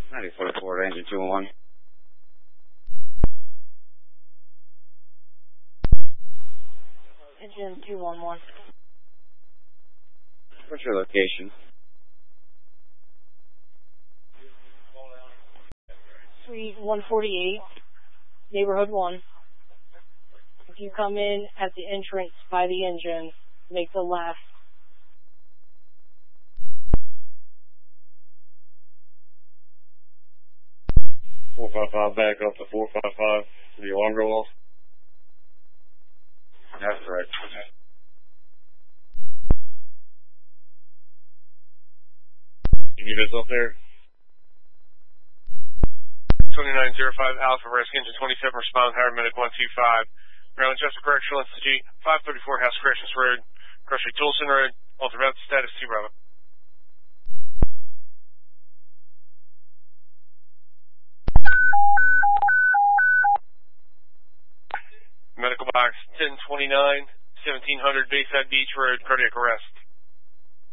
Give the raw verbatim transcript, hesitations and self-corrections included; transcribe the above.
ninety-four to Florida, engine two one one. Engine two one one. What's your location? Suite one forty-eight, neighborhood one. If you come in at the entrance by the engine, make the left. four five five back up to four five five to the alarm go off. That's correct. You need us up there? twenty-nine oh five Alpha Risk, engine twenty-seven, respond, Howard Medic one two five. Maryland Chester Correctional Institute, five thirty-four House Corrections Road, Grocery Toolson Road, alter route status T Bravo. Medical box ten twenty-nine, seventeen hundred Bayside Beach Road, cardiac arrest.